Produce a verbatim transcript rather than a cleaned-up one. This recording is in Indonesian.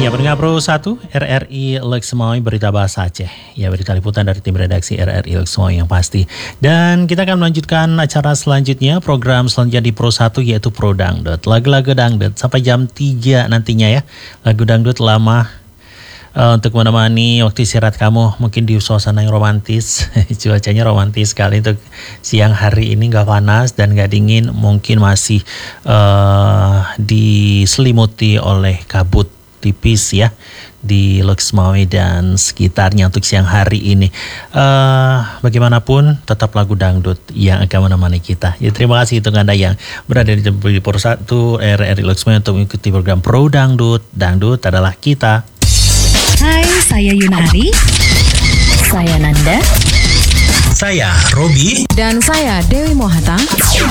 Ya, pendengar Pro satu R R I Lexmoy berita bahasa Aceh. Ya, berita liputan dari tim redaksi R R I Lexmoy yang pasti. Dan kita akan melanjutkan acara selanjutnya, program selanjutnya di Pro satu yaitu Pro Dangdut. Lagu-lagu dangdut sampai jam tiga nantinya ya. Lagu dangdut lama uh, untuk menemani waktu istirahat kamu mungkin di suasana yang romantis. Cuacanya romantis sekali untuk siang hari ini, gak panas dan gak dingin. Mungkin masih uh, diselimuti oleh kabut tipis ya di Lexmoy dan sekitarnya untuk siang hari ini. Uh, bagaimanapun tetap lagu dangdut yang akan menemani kita. Ya, terima kasih untuk Anda yang berada di Pro satu R R I Lexmoy untuk mengikuti program Pro Dangdut. Dangdut adalah kita. Hai, saya Yunari. Saya Nanda. Saya Robi. Dan saya Dewi Mohata.